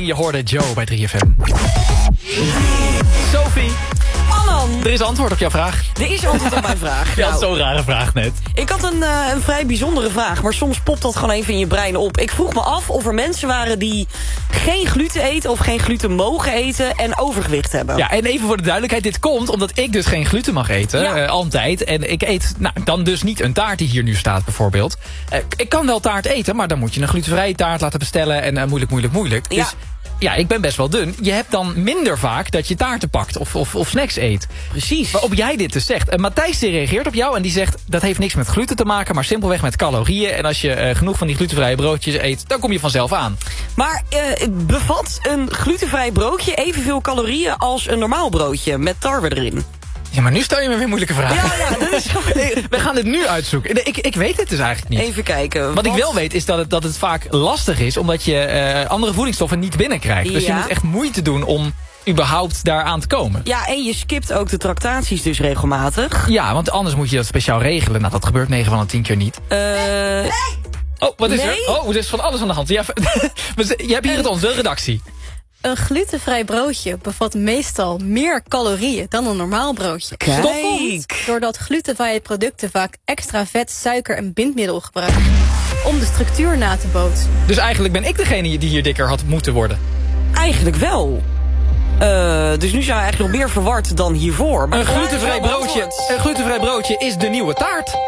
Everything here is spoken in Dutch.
Je hoorde Joe bij 3FM. Sophie. Alan. Er is antwoord op jouw vraag. Er is antwoord op mijn vraag. Je had zo'n rare vraag net. Ik had een vrij bijzondere vraag, maar soms popt dat gewoon even in je brein op. Ik vroeg me af of er mensen waren die geen gluten eten of geen gluten mogen eten en overgewicht hebben. Ja, en even voor de duidelijkheid, dit komt omdat ik dus geen gluten mag eten, altijd. En ik eet dan dus niet een taart die hier nu staat bijvoorbeeld. Ik kan wel taart eten, maar dan moet je een glutenvrije taart laten bestellen en moeilijk. Ja. Dus ja, ik ben best wel dun. Je hebt dan minder vaak dat je taarten pakt of snacks eet. Precies. Waarop jij dit dus zegt. Matthijs die reageert op jou en die zegt... dat heeft niks met gluten te maken, maar simpelweg met calorieën. En als je genoeg van die glutenvrije broodjes eet... dan kom je vanzelf aan. Maar bevat een glutenvrij broodje evenveel calorieën als een normaal broodje met tarwe erin? Ja, maar nu stel je me weer moeilijke vragen. Ja, dat is... We gaan dit nu uitzoeken. Ik weet het dus eigenlijk niet. Even kijken. Wat ik wel weet is dat het vaak lastig is... omdat je andere voedingsstoffen niet binnenkrijgt. Dus je moet echt moeite doen om überhaupt daaraan te komen. Ja, en je skipt ook de tractaties dus regelmatig. Ja, want anders moet je dat speciaal regelen. Nou, dat gebeurt 9 van de 10 keer niet. Oh, wat is er? Oh, er is van alles aan de hand. Ja, je hebt hier het onze redactie. Een glutenvrij broodje bevat meestal meer calorieën dan een normaal broodje. Kijk! Doordat glutenvrije producten vaak extra vet, suiker en bindmiddel gebruiken. Om de structuur na te bootsen. Dus eigenlijk ben ik degene die hier dikker had moeten worden. Eigenlijk wel. Dus nu zijn we eigenlijk nog meer verward dan hiervoor. Maar Een glutenvrij broodje is de nieuwe taart.